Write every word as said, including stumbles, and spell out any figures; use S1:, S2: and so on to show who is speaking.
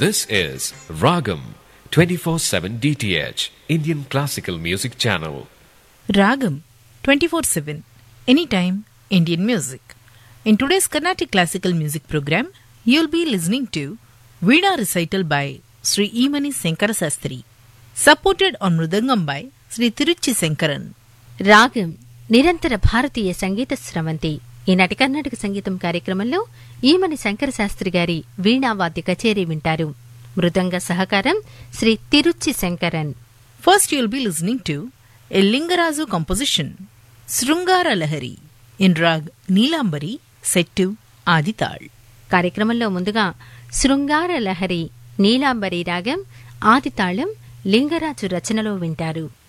S1: This is Ragam twenty-four seven D T H Indian Classical Music Channel.
S2: Ragam twenty-four seven Anytime Indian Music. In today's Carnatic Classical Music program, you'll be listening to Veena recital by Sri Emani Sankara Sastri, supported on Mridangam by Sri Tiruchi Sankaran.
S3: రాగం నిరంతర భారతీయ సంగీత స్రవంతి. ఈనాటి కర్ణాటక సంగీతం కార్యక్రమంలో ఈమని శంకర శాస్త్రి గారి వీణావాద్య కచేరీ వింటారు. మృదంగ సహకారం Shri Trichy Shankaran.
S2: First you'll be listening to a Lingarazu composition, Srungara Lahari, in Rag Neelambari, set to Adital.
S3: కార్యక్రమంలో ముందుగా శృంగార లహరి నీలాంబరి రాగం ఆదితాళం లింగరాజు రచనలో వింటారు.